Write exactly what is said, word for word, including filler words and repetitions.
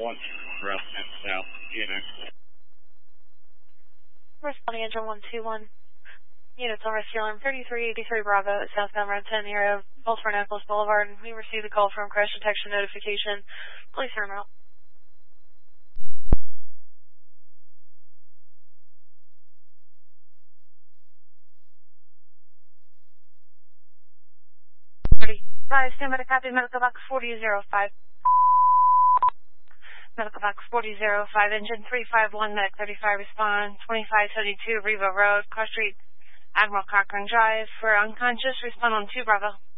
one, route south, unit. Responding engine one two one. Units on rescue alarm thirty-three eighty-three Bravo at southbound Route ten area of Baltimore Annapolis Boulevard. We received a call from crash detection notification. Please turn out. Five, stand by to copy medical box forty oh five. Medical box forty oh five, engine three five one, medic thirty-five, respond twenty-five seventy-two Riva Road, Cross Street, Admiral Cochran Drive. For unconscious, respond on two Bravo.